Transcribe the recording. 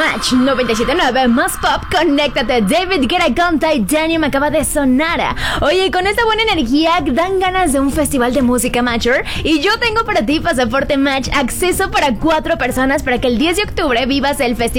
Match 97.9 más pop, conéctate. David Guetta con Titanium acaba de sonar. Oye, con esta buena energía dan ganas de un festival de música mature. Y yo tengo para ti Pasaporte Match, acceso para 4 personas para que el 10 de octubre vivas el festival